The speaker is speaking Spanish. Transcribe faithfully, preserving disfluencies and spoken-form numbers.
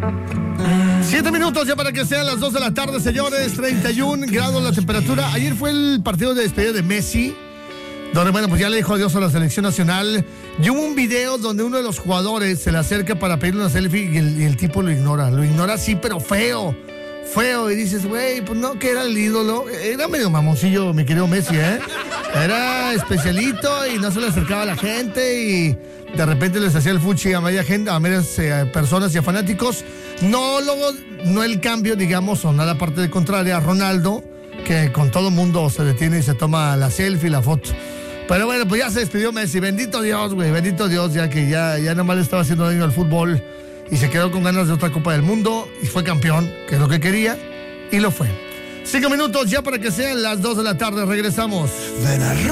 Siete minutos ya para que sean las dos de la tarde, señores. treinta y un grados la temperatura. Ayer fue el partido de despedida de Messi, donde, bueno, pues ya le dijo adiós a la selección nacional. Y hubo un video donde uno de los jugadores se le acerca para pedirle una selfie y el, y el tipo lo ignora. Lo ignora sí, pero feo. Feo. Y dices, güey, pues no, que era el ídolo. Era medio mamoncillo, mi querido Messi, ¿eh? Era especialito y no se le acercaba a la gente y de repente les hacía el fuchi a media gente, a medias eh, personas y a fanáticos. No, luego, no el cambio, digamos, o nada parte de contraria a Ronaldo, que con todo mundo se detiene y se toma la selfie, la foto. Pero bueno, pues ya se despidió Messi. Bendito Dios, güey, bendito Dios, ya que ya, ya nomás le estaba haciendo daño al fútbol y se quedó con ganas de otra Copa del Mundo y fue campeón, que es lo que quería, y lo fue. Cinco minutos ya para que sean las dos de la tarde. Regresamos. Ven a